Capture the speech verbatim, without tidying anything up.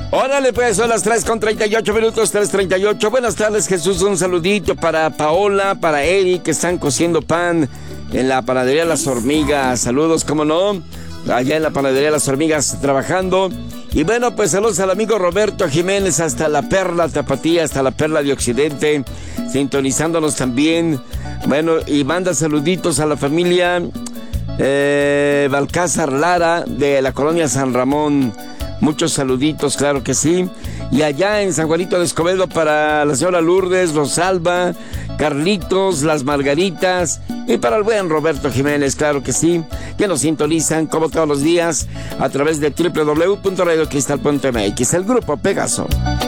Órale, pues son las tres con treinta y ocho minutos, tres treinta y ocho. Buenas tardes, Jesús. Un saludito para Paola, para Eric, que están cociendo pan en la panadería Las Hormigas. Saludos, cómo no, allá en la panadería Las Hormigas trabajando. Y bueno, pues saludos al amigo Roberto Jiménez hasta la Perla Tapatía, hasta la Perla de Occidente, sintonizándonos también. Bueno, y manda saluditos a la familia eh, Balcázar Lara de la colonia San Ramón. Muchos saluditos, claro que sí. Y allá en San Juanito de Escobedo para la señora Lourdes, Rosalba, Carlitos, las Margaritas y para el buen Roberto Jiménez, claro que sí, que nos sintonizan como todos los días a través de doble u doble u doble u punto radio cristal punto m x, el Grupo Pegaso.